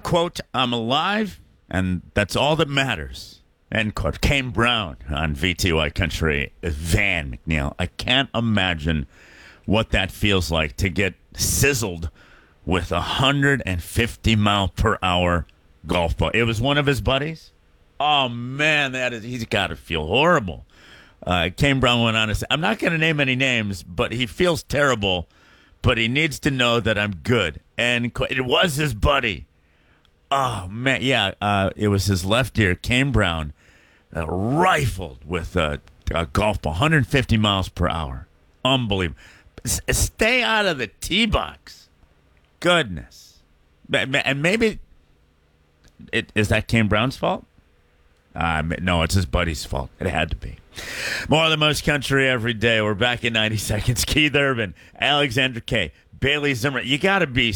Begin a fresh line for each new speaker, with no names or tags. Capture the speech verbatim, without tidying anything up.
quote, I'm alive, and that's all that matters. End quote. Kane Brown on V T Y Country. Van McNeil. I can't imagine what that feels like to get sizzled with a one hundred fifty mile per hour golf ball. It was one of his buddies. Oh, man, that is, he's got to feel horrible. Uh, Kane Brown went on to say, I'm not going to name any names, but he feels terrible, but he needs to know that I'm good. And it was his buddy. Oh, man, yeah, uh, it was his left ear, Kane Brown, uh, rifled with a, a golf ball, one hundred fifty miles per hour. Unbelievable. S- stay out of the tee box. Goodness. And maybe, it, is that Kane Brown's fault? Uh, no, it's his buddy's fault. It had to be. More of the Most Country every day. We're back in ninety seconds. Keith Urban, Alexander K., Bailey Zimmer. You got to be